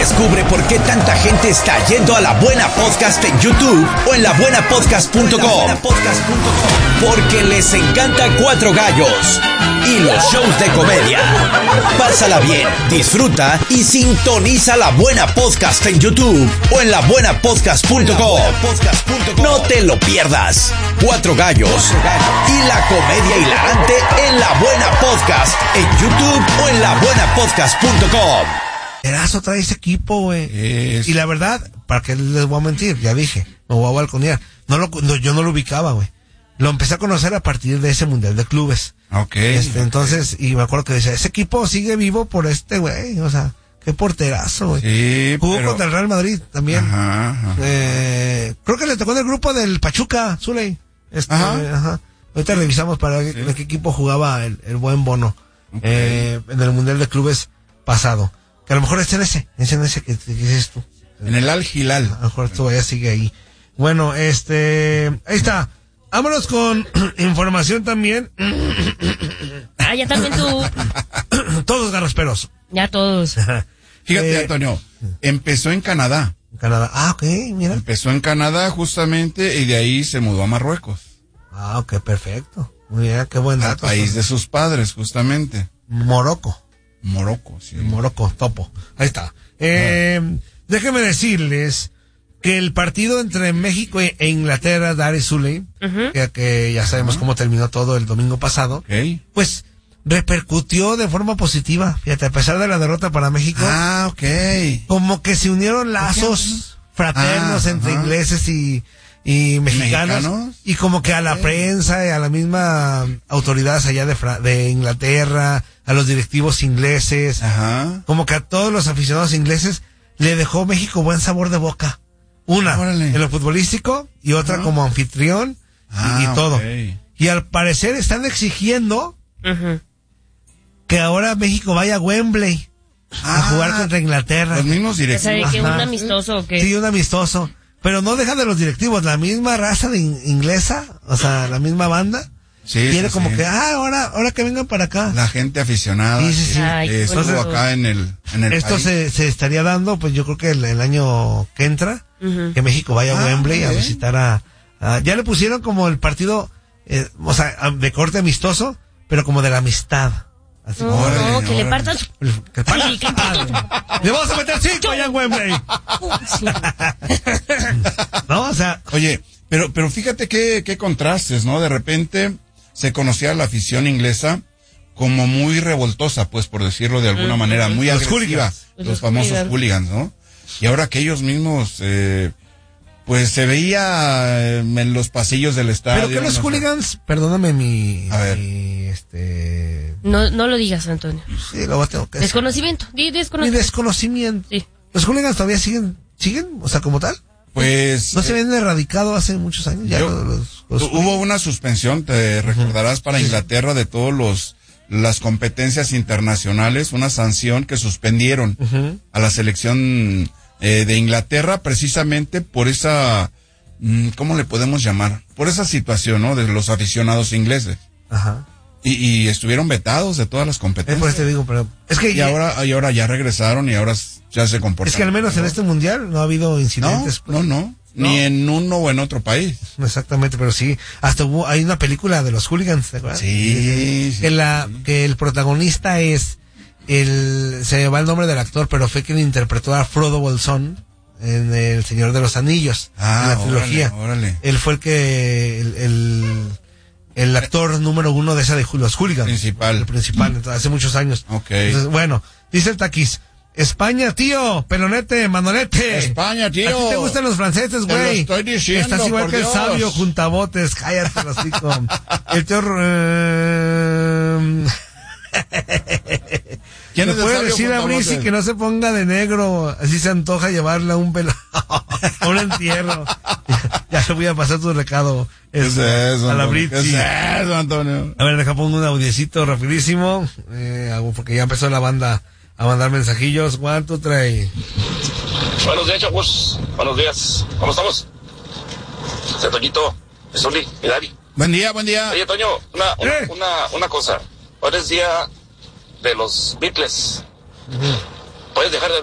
Descubre por qué tanta gente está yendo a La Buena Podcast en YouTube o en labuenapodcast.com. Porque les encanta Cuatro Gallos y los shows de comedia. Pásala bien, disfruta y sintoniza La Buena Podcast en YouTube o en labuenapodcast.com. No te lo pierdas. Cuatro Gallos y la comedia hilarante en La Buena Podcast en YouTube o en labuenapodcast.com. Erazo trae ese equipo, güey. Y la verdad, para que les voy a mentir, ya dije, me voy a balconear. Yo no lo ubicaba, güey. Lo empecé a conocer a partir de ese Mundial de Clubes. Entonces, y me acuerdo que decía, ese equipo sigue vivo por este güey, o sea, qué porterazo, güey. Sí, jugó contra el Real Madrid también. Ajá. Creo que le tocó en el grupo del Pachuca, Zuley. Ahorita revisamos para en qué equipo jugaba el buen Bono. En el Mundial de Clubes pasado. Que a lo mejor es en ese que dices tú. En el Al Hilal. A lo mejor todavía sigue ahí. Bueno, ahí está. Vámonos con información también. Ya también tú. Todos garrasperos. Ya todos. Fíjate, Antonio, empezó en Canadá. Ok, mira. Empezó en Canadá justamente y de ahí se mudó a Marruecos. Ok, perfecto. Muy bien, qué buen dato. Al país de sus padres, justamente. Morocco, sí. Morocco, topo. Ahí está. Déjenme decirles que el partido entre México e Inglaterra, Dar es Zuley, que ya sabemos cómo terminó todo el domingo pasado, pues repercutió de forma positiva. Fíjate, a pesar de la derrota para México, como que se unieron lazos fraternos entre ingleses y mexicanos, y como que a la prensa y a la misma autoridades allá de Inglaterra, a los directivos ingleses, como que a todos los aficionados ingleses le dejó México buen sabor de boca. Una en lo futbolístico y otra como anfitrión y todo. Y al parecer están exigiendo que ahora México vaya a Wembley a jugar contra Inglaterra. Los mismos directivos. ¿Que un amistoso o qué? Sí, un amistoso. Pero no dejan de los directivos, la misma raza de inglesa, o sea, la misma banda. Quiere como que, ahora que vengan para acá. La gente aficionada. Sí. Estuvo acá en el esto país. se estaría dando, pues yo creo que el año que entra, que México vaya a Wembley a visitar ya le pusieron como el partido, o sea, de corte amistoso, pero como de la amistad. Así que le partan. Le vamos a meter 5 allá en Wembley. No, o sea. Oye, pero fíjate qué contrastes, ¿no? De repente se conocía a la afición inglesa como muy revoltosa, pues, por decirlo de alguna manera, muy agresiva. Los famosos hooligans, ¿no? Y ahora que ellos mismos, pues se veía en los pasillos del estadio. Pero que los hooligans, perdóname No lo digas, Antonio. Sí, lo tengo que decir. Desconocimiento. Desconocimiento. Sí. ¿Los hooligans todavía siguen? O sea, como tal. Pues. ¿No se habían erradicado hace muchos años? Ya hubo una suspensión, te recordarás, para Inglaterra de todos las competencias internacionales, una sanción que suspendieron a la selección de Inglaterra precisamente por esa, ¿cómo le podemos llamar? Por esa situación, ¿no? De los aficionados ingleses. Y estuvieron vetados de todas las competencias. Por eso te digo, pero es que ahora ya regresaron y ahora ya se comportan. Es que al menos en este mundial no ha habido incidentes. No. Ni en uno o en otro país. Exactamente, pero sí, hasta hay una película de los hooligans, ¿te acuerdas? Sí. Que el protagonista es se me va el nombre del actor, pero fue quien interpretó a Frodo Bolsón en El Señor de los Anillos, en la trilogía. Órale. Él fue el actor número 1 de esa de los hooligans. El principal, entonces, hace muchos años. Entonces, bueno, dice el Taquis, España, tío, pelonete, manolete. España, tío. ¿A ti te gustan los franceses, güey? Te lo estoy diciendo, estás igual por que Dios. el sabio, juntabotes, cállate, los hijos. El tío... ¿Quién ¿Le es el puede sabio decir a juntabotes? Brisi que no se ponga de negro? Así se antoja llevarle a un a un entierro. Ya le voy a pasar tu recado. ¿Qué es eso, a la Antonio? Brisi. ¿Qué es eso, Antonio? A ver, deja pongo un audiecito rapidísimo. Porque ya empezó la banda a mandar mensajillos. One, two, three. Buenos días, chavos. Buenos días. ¿Cómo estamos? Soy Toñito, Zuli, mi Dari. Buen día. Oye, Toño, una cosa. Hoy es día de los Beatles. ¿Puedes dejar de